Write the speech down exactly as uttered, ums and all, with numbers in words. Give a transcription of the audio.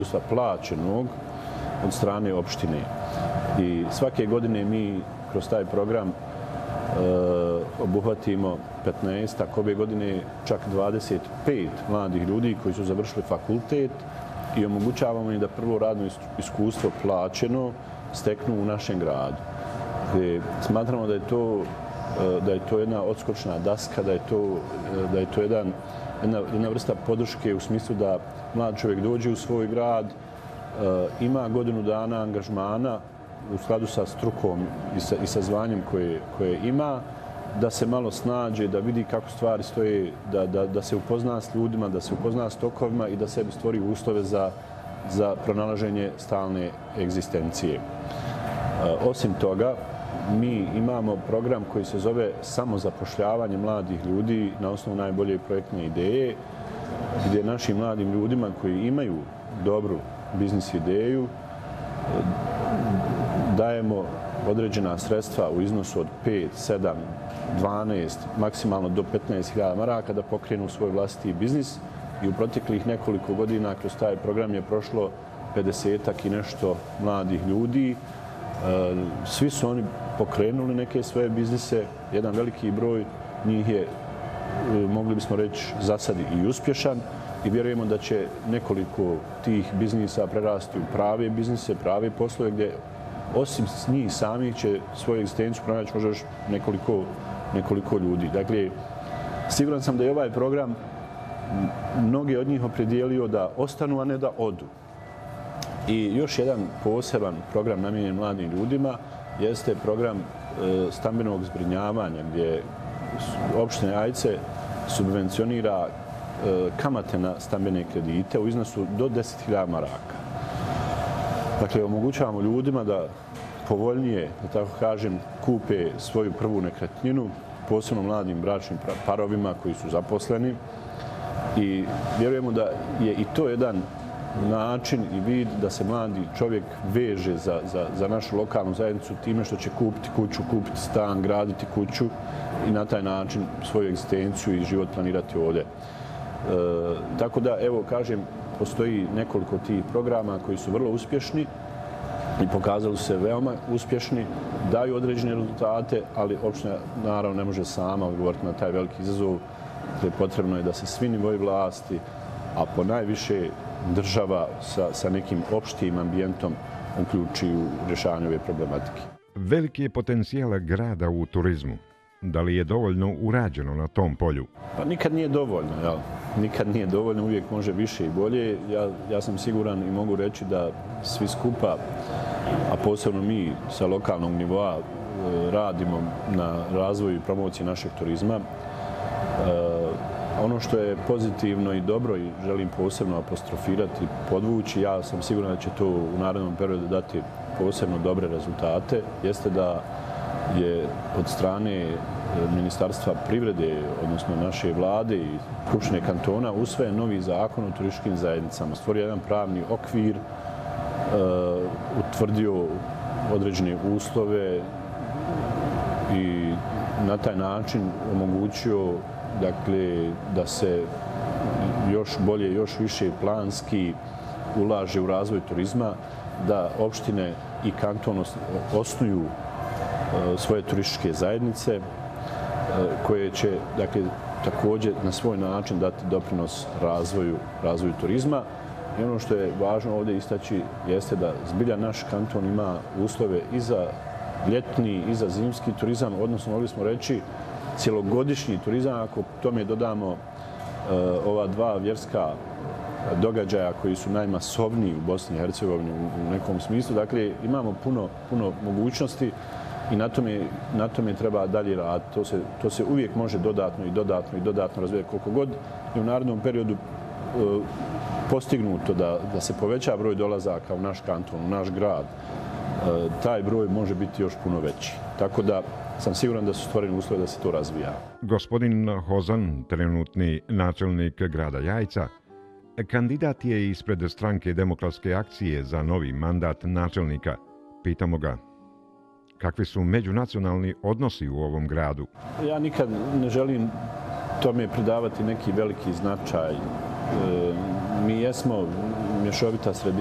plaćenog od strane opštine. I svake godine mi kroz taj program e, obuhvatimo petnaest, a ove godine čak dvadeset pet mladih ljudi koji su završili fakultet i omogućavamo im da prvo radno iskustvo plaćeno steknu u našem gradu. I smatramo da je to da je to jedna odskočna daska, da je to, da je to jedan, jedna, jedna vrsta podrške u smislu da mlad čovjek dođe u svoj grad, ima godinu dana angažmana u skladu sa strukom i sa, i sa zvanjem koje, koje ima, da se malo snađe, da vidi kako stvari stoje, da, da, da se upozna s ljudima, da se upozna s tokovima i da sebi stvori uslove za, za pronalaženje stalne egzistencije. Osim toga, mi imamo program koji se zove samozapošljavanje mladih ljudi na osnovu najbolje projektne ideje, gdje našim mladim ljudima koji imaju dobru biznis ideju dajemo određena sredstva u iznosu od pet, sedam, dvanaest, maksimalno do petnaest hiljada maraka da pokrenu svoj vlastiti biznis. I u proteklih nekoliko godina kroz taj program je prošlo pedesetak i nešto mladih ljudi. Svi su oni pokrenuli neke svoje biznise, jedan veliki broj njih je, mogli bismo reći, za sad i uspješan i vjerujemo da će nekoliko tih biznisa prerasti u prave biznise, prave poslove gdje osim njih samih će svoju egzistenciju pronaći možda još nekoliko, nekoliko ljudi. Dakle, siguran sam da je ovaj program mnogi od njih opredijelio da ostanu, a ne da odu. I još jedan poseban program namijenjen mladim ljudima jeste program stambenog zbrinjavanja gdje opština Jajce subvencionira kamate na stambene kredite u iznosu do deset hiljada maraka. Dakle, omogućavamo ljudima da povoljnije, da tako kažem, kupe svoju prvu nekretninu, posebno mladim bračnim parovima koji su zaposleni. I vjerujemo da je i to jedan način i vid da se mladi čovjek veže za, za, za našu lokalnu zajednicu time što će kupiti kuću, kupiti stan, graditi kuću i na taj način svoju egzistenciju i život planirati ovdje. E, tako da, evo, kažem, postoji nekoliko tih programa koji su vrlo uspješni i pokazali su se veoma uspješni, daju određene rezultate, ali opština naravno ne može sama odgovoriti na taj veliki izazov. Dakle, potrebno je da se svi nivoji vlasti, a po najviše država sa, sa nekim opštim ambijentom uključi u rješavanju ove problematike. Veliki je potencijal grada u turizmu. Da li je dovoljno urađeno na tom polju? Pa nikad nije dovoljno, jel? Nikad nije dovoljno, uvijek može više i bolje. Ja, ja sam siguran i mogu reći da svi skupa, a posebno mi sa lokalnog nivoa, radimo na razvoju i promociji našeg turizma. Ono što je pozitivno i dobro i želim posebno apostrofirati, podvući, ja sam siguran da će to u narednom periodu dati posebno dobre rezultate, jeste da je od strane Ministarstva privrede, odnosno naše vlade i Skupštine kantona, usvojen novi zakon o turističkim zajednicama. Stvorio jedan pravni okvir, utvrdio određene uslove i na taj način omogućio dakle, da se još bolje, još više planski ulaže u razvoj turizma, da opštine i kanton osnuju svoje turističke zajednice koje će, dakle, također na svoj način dati doprinos razvoju, razvoju turizma. I ono što je važno ovdje istaći jeste da zbilja naš kanton ima uslove i za ljetni i za zimski turizam, odnosno mogli smo reći cjelogodišnji turizam, ako tome dodamo uh, ova dva vjerska događaja koji su najmasovniji u Bosni i Hercegovini u, u nekom smislu. Dakle, imamo puno, puno mogućnosti i na tome, na tome treba dalje raditi. To se, to se uvijek može dodatno i dodatno i dodatno razvijati. Koliko god je u narednom periodu uh, postignuto da, da se poveća broj dolazaka u naš kanton, u naš grad, uh, taj broj može biti još puno veći. Tako da sam siguran da su stvoreni uslovi da se to razvija. Gospodin Hozan, trenutni načelnik grada Jajca, kandidat je ispred stranke Demokratske akcije za novi mandat načelnika. Pitamo ga, kakvi su međunacionalni odnosi u ovom gradu? Ja nikad ne želim tome pridavati neki veliki značaj. Mi jesmo mješovita sredina.